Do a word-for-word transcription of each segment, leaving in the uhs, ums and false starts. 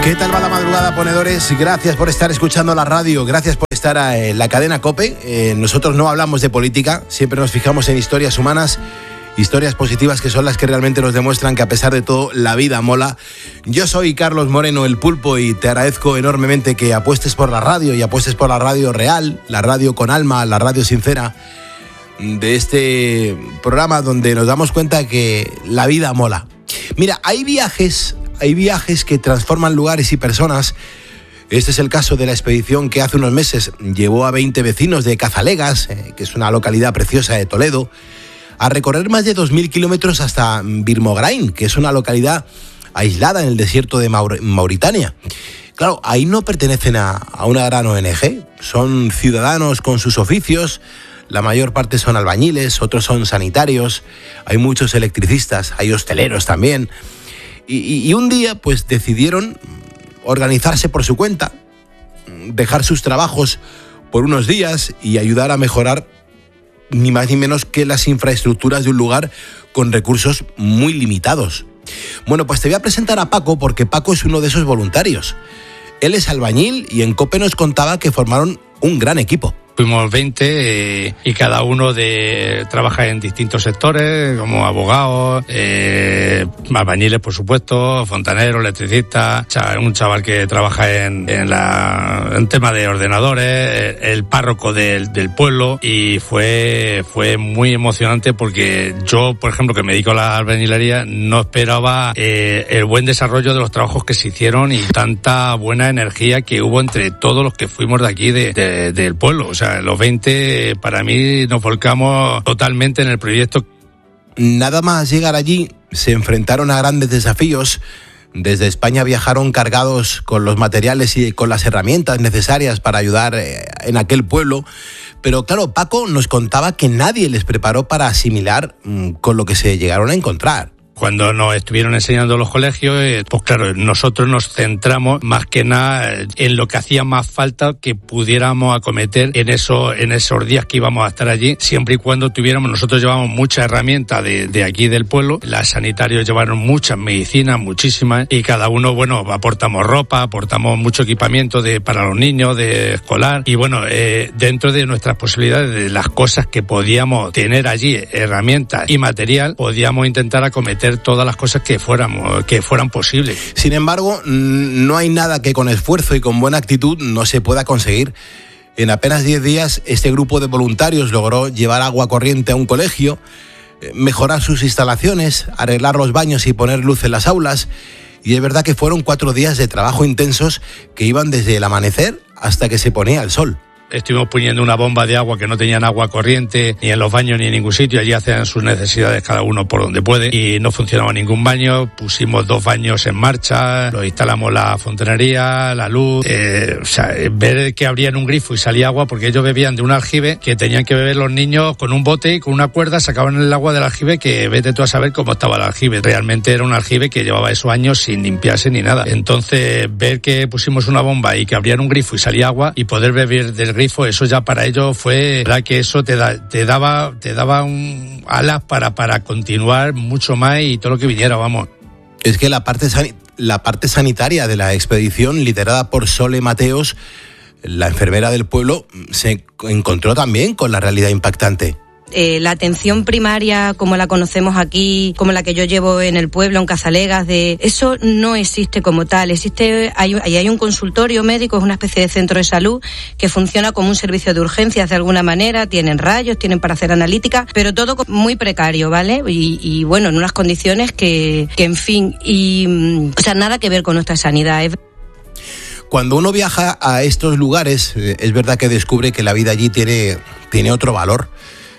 ¿Qué tal va la madrugada, ponedores? Gracias por estar escuchando la radio, gracias por estar en la cadena COPE. Eh, nosotros no hablamos de política, siempre nos fijamos en historias humanas, historias positivas que son las que realmente nos demuestran que a pesar de todo la vida mola. Yo soy Carlos Moreno, el Pulpo, y te agradezco enormemente que apuestes por la radio y apuestes por la radio real, la radio con alma, la radio sincera de este programa donde nos damos cuenta que la vida mola. Mira, hay viajes... Hay viajes que transforman lugares y personas. Este es el caso de la expedición que hace unos meses llevó a veinte vecinos de Cazalegas, eh, que es una localidad preciosa de Toledo, a recorrer más de dos mil kilómetros hasta Birmograin, que es una localidad aislada en el desierto de Maur- Mauritania. Claro, ahí no pertenecen a, a una gran O N Ge, son ciudadanos con sus oficios. La mayor parte son albañiles, otros son sanitarios, hay muchos electricistas, hay hosteleros también. Y, y un día pues decidieron organizarse por su cuenta, dejar sus trabajos por unos días y ayudar a mejorar ni más ni menos que las infraestructuras de un lugar con recursos muy limitados. Bueno, pues te voy a presentar a Paco porque Paco es uno de esos voluntarios. Él es albañil y en COPE nos contaba que formaron un gran equipo. Fuimos veinte eh, y cada uno de trabaja en distintos sectores, como abogados, eh, albañiles, por supuesto, fontaneros, electricistas, un chaval que trabaja en, en, la, en tema de ordenadores, el párroco del, del pueblo, y fue, fue muy emocionante porque yo, por ejemplo, que me dedico a la albañilería, no esperaba eh, el buen desarrollo de los trabajos que se hicieron y tanta buena energía que hubo entre todos los que fuimos de aquí de, de, del pueblo. O sea, los veinte, para mí, nos volcamos totalmente en el proyecto. Nada más llegar allí, se enfrentaron a grandes desafíos. Desde España viajaron cargados con los materiales y con las herramientas necesarias para ayudar en aquel pueblo. Pero claro, Paco nos contaba que nadie les preparó para asimilar con lo que se llegaron a encontrar. Cuando nos estuvieron enseñando los colegios, pues claro, nosotros nos centramos más que nada en lo que hacía más falta que pudiéramos acometer en eso, en esos días que íbamos a estar allí, siempre y cuando tuviéramos, nosotros llevamos muchas herramientas de, de aquí del pueblo, los sanitarios llevaron muchas medicinas, muchísimas, y cada uno, bueno, aportamos ropa, aportamos mucho equipamiento de, para los niños, de escolar, y bueno, eh, dentro de nuestras posibilidades, de las cosas que podíamos tener allí, herramientas y material, podíamos intentar acometer todas las cosas que fuéramos, que fueran posibles. Sin embargo, no hay nada que con esfuerzo y con buena actitud no se pueda conseguir. En apenas diez días, este grupo de voluntarios logró llevar agua corriente a un colegio, mejorar sus instalaciones, arreglar los baños y poner luz en las aulas. Y es verdad que fueron cuatro días de trabajo intensos que iban desde el amanecer hasta que se ponía el sol. Estuvimos poniendo una bomba de agua que no tenían agua corriente ni en los baños ni en ningún sitio. Allí hacían sus necesidades cada uno por donde puede y no funcionaba ningún baño. Pusimos dos baños en marcha, lo instalamos la fontanería, la luz, eh, o sea, ver que abrían un grifo y salía agua porque ellos bebían de un aljibe que tenían que beber los niños con un bote y con una cuerda, sacaban el agua del aljibe que vete tú a saber cómo estaba el aljibe. Realmente era un aljibe que llevaba esos años sin limpiarse ni nada. Entonces, ver que pusimos una bomba y que abrían un grifo y salía agua y poder beber del grifo, eso ya para ellos fue, verdad que eso te da, te daba, te daba un alas para, para continuar mucho más y todo lo que viniera, vamos. Es que la parte, san, la parte sanitaria de la expedición, liderada por Sole Mateos, la enfermera del pueblo, se encontró también con la realidad impactante. Eh, la atención primaria como la conocemos aquí, como la que yo llevo en el pueblo, en Cazalegas, de eso no existe como tal. Existe, hay, ahí hay un consultorio médico, es una especie de centro de salud que funciona como un servicio de urgencias de alguna manera, tienen rayos, tienen para hacer analítica, pero todo muy precario, ¿vale? Y, y bueno, en unas condiciones que, que en fin, y, o sea, nada que ver con nuestra sanidad. Es... Cuando uno viaja a estos lugares, es verdad que descubre que la vida allí tiene, tiene otro valor.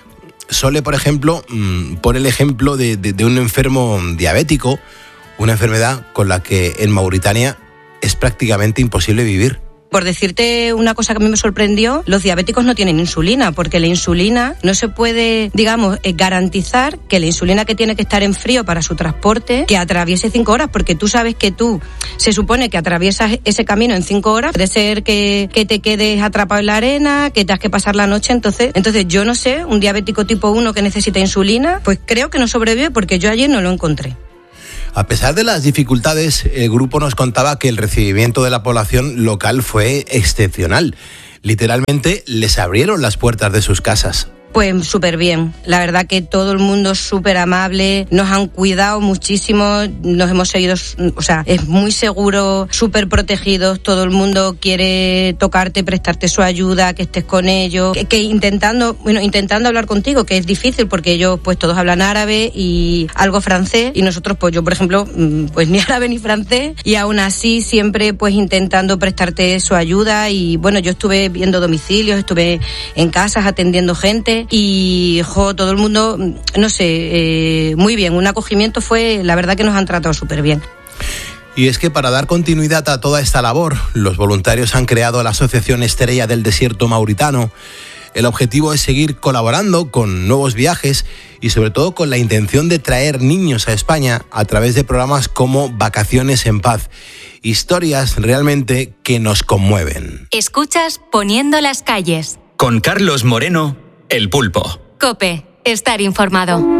Sole, por ejemplo, pone el ejemplo de, de, de un enfermo diabético, una enfermedad con la que en Mauritania es prácticamente imposible vivir. Por decirte una cosa que a mí me sorprendió, los diabéticos no tienen insulina, porque la insulina no se puede, digamos, garantizar que la insulina que tiene que estar en frío para su transporte, que atraviese cinco horas, porque tú sabes que tú, se supone que atraviesas ese camino en cinco horas, puede ser que, que te quedes atrapado en la arena, que tengas que pasar la noche, entonces, entonces yo no sé, un diabético tipo uno que necesita insulina, pues creo que no sobrevive porque yo ayer no lo encontré. A pesar de las dificultades, el grupo nos contaba que el recibimiento de la población local fue excepcional. Literalmente les abrieron las puertas de sus casas. Pues súper bien, la verdad que todo el mundo es súper amable, nos han cuidado muchísimo, nos hemos seguido, o sea, es muy seguro, súper protegidos, todo el mundo quiere tocarte, prestarte su ayuda, que estés con ellos, que, que intentando, bueno, intentando hablar contigo, que es difícil porque ellos pues todos hablan árabe y algo francés y nosotros pues yo por ejemplo pues ni árabe ni francés y aún así siempre pues intentando prestarte su ayuda y bueno, yo estuve viendo domicilios, estuve en casas atendiendo gente y jo, todo el mundo, no sé, eh, muy bien, un acogimiento fue, la verdad que nos han tratado súper bien. Y es que para dar continuidad a toda esta labor, los voluntarios han creado la Asociación Estrella del Desierto Mauritano. El objetivo es seguir colaborando con nuevos viajes y sobre todo con la intención de traer niños a España a través de programas como Vacaciones en Paz. Historias realmente que nos conmueven. Escuchas Poniendo las calles. Con Carlos Moreno, El Pulpo. COPE, estar informado.